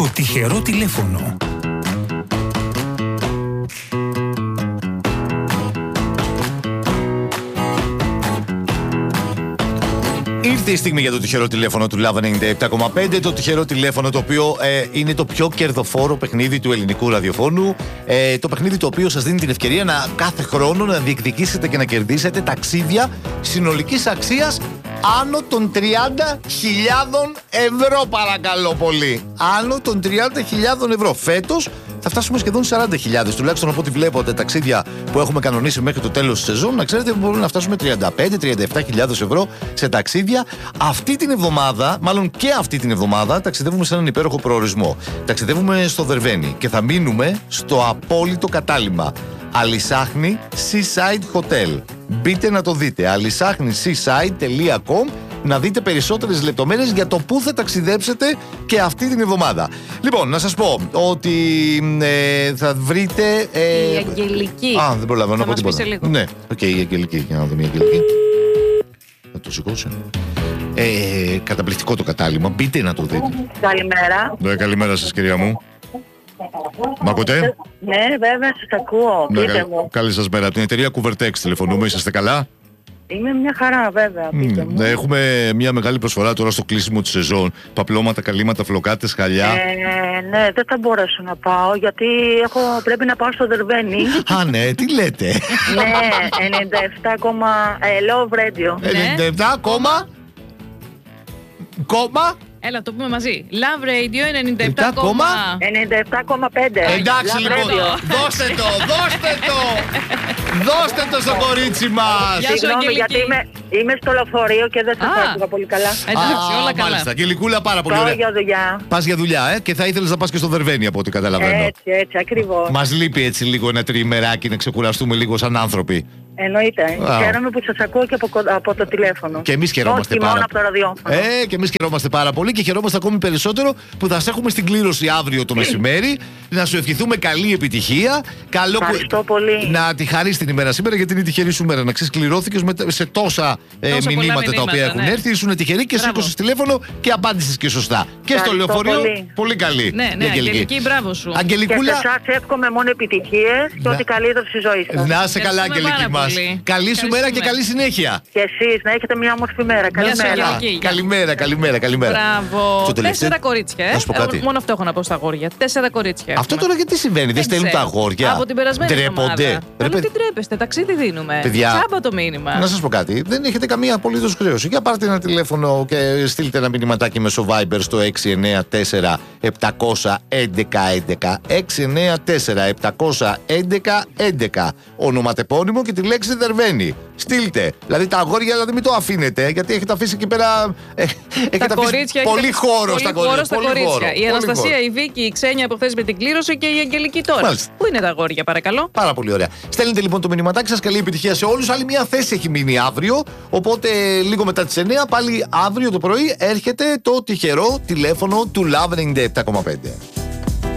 Το τυχερό τηλέφωνο. Ήρθε η στιγμή για το τυχερό τηλέφωνο του Love 97,5. Το τυχερό τηλέφωνο το οποίο είναι το πιο κερδοφόρο παιχνίδι του ελληνικού ραδιοφώνου. Το παιχνίδι το οποίο σας δίνει την ευκαιρία να κάθε χρόνο να διεκδικήσετε και να κερδίσετε ταξίδια συνολικής αξίας άνω των 30.000 ευρώ, παρακαλώ πολύ. Άνω των 30.000 ευρώ. Φέτος θα φτάσουμε σχεδόν 40.000. Τουλάχιστον από ό,τι βλέπω τα ταξίδια που έχουμε κανονίσει μέχρι το τέλος της σεζόν, να ξέρετε μπορούμε να φτάσουμε 35-37.000 ευρώ σε ταξίδια. Αυτή την εβδομάδα, μάλλον και αυτή την εβδομάδα, ταξιδεύουμε σε έναν υπέροχο προορισμό. Ταξιδεύουμε στο Δερβαίνι και θα μείνουμε στο απόλυτο κατάλημα. Αλυσάχνη Seaside Hotel. Μπείτε να το δείτε. alysachniseaside.com να δείτε περισσότερες λεπτομέρειες για το πού θα ταξιδέψετε και αυτή την εβδομάδα. Λοιπόν, να σας πω ότι θα βρείτε... η Αγγελική. Δεν προλαβαίνω να πω τίποτα. Σε λίγο. Ναι, η Αγγελική. Για να δούμε η Αγγελική. Θα το σηκώσω. Καταπληκτικό το κατάλημα. Μπείτε να το δείτε. Καλημέρα. Καλημέρα σας, κυρία μου. Μ' ακούτε? Ναι, βέβαια, σας ακούω. Πείτε μου. Καλή σας μέρα. Από την εταιρεία Kuvertex τηλεφωνούμε. Είσαστε καλά? Είμαι μια χαρά, βέβαια. Πείτε μου. Έχουμε μια μεγάλη προσφορά τώρα στο κλείσιμο της σεζόν. Παπλώματα, καλύματα, φλοκάτες, χαλιά. Ναι, δεν θα μπορέσω να πάω γιατί πρέπει να πάω στο Δερβαίνι. Α, ναι, τι λέτε? Ναι, 97, Love Radio. 97, κόμμα. Έλα, το πούμε μαζί. Love Radio 97,5. 97,5. Εντάξει, λοιπόν, δώστε το στο κορίτσι μας. Συγγνώμη, γιατί είμαι στο λεωφορείο και δεν σας άκουγα πολύ καλά. Εντάξει, όλα καλά. Μάλιστα, Αγγελικούλα, πάρα πολύ Πάω ωραία. για δουλειά. Πας για δουλειά, και θα ήθελες να πας και στο Δερβαίνι από ό,τι καταλαβαίνω. Έτσι, ακριβώς. Μας λείπει έτσι λίγο ένα τριημεράκι να ξεκουραστούμε λίγο σαν άνθρωποι. Εννοείται. Χαίρομαι που σας ακούω και από το τηλέφωνο. Και εμείς χαιρόμαστε όχι πάρα μόνο από το ραδιόφωνο. Και εμείς χαιρόμαστε πάρα πολύ και χαιρόμαστε ακόμη περισσότερο που θα σε έχουμε στην κλήρωση αύριο το μεσημέρι. Να σου ευχηθούμε καλή επιτυχία. Ευχαριστώ πολύ. Να τη χαρείς την ημέρα σήμερα γιατί είναι η τυχερή σου μέρα. Να ξέρεις, κληρώθηκες σε τόσα μηνύματα τα οποία έχουν έρθει. Ήσουν τυχερή και σήκωσες τηλέφωνο και απάντησες και σωστά. Και στο λεωφορείο. Πολύ καλή. Ναι, Αγγελική, μπράβο σου. Αγγελικούλα. Και σε εσάς εύχομαι μόνο επιτυχίες και ό,τι καλύτερο στη ζωή σας. Να είσαι καλά, Αγγελική μας. Καλή σου μέρα και καλή συνέχεια. Και εσείς να έχετε μια όμορφη μέρα. Καλημέρα. Μπράβο. 4 κορίτσια, Να σου πω κάτι. Μόνο αυτό έχω να πω στα αγόρια. 4 κορίτσια. Αυτό τώρα γιατί συμβαίνει, δεν στέλνουν τα αγόρια? Από την περασμένη εβδομάδα. Αλλά τι τρέπεστε, ταξίδι δίνουμε. Τσάμπα το μήνυμα. Να σας πω κάτι, δεν έχετε καμία απολύτως χρέωση. Για πάρτε ένα τηλέφωνο και στείλτε ένα μηνυματάκι μέσω Viber στο 694 711 11. 694 711 11. Ονοματεπώνυμο και τη λέξη Δερβαίνι. Στείλτε. Δηλαδή τα αγόρια δηλαδή μην το αφήνετε, γιατί έχετε αφήσει εκεί πέρα. Έχετε αφήσει πολύ χώρο στα κορίτσια. Η Αναστασία, η Βίκη, η Ξένια από χθες με την κλήρωση και η Αγγελική τώρα. Μάλιστα. Πού είναι τα αγόρια, παρακαλώ? Πάρα πολύ ωραία. Στέλνετε λοιπόν το μηνυματάκι σας. Καλή επιτυχία σε όλους. Άλλη μια θέση έχει μείνει αύριο. Οπότε λίγο μετά τις 9, πάλι αύριο το πρωί, έρχεται το τυχερό τηλέφωνο του Love 97,5.